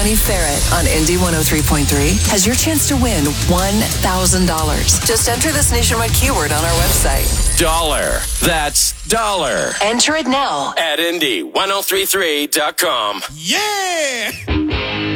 Ronnie Ferret on Indy 103.3 has your chance to win $1,000. Just enter this nationwide keyword on our website. Dollar. That's dollar. Enter it now at Indy1033.com. Yeah!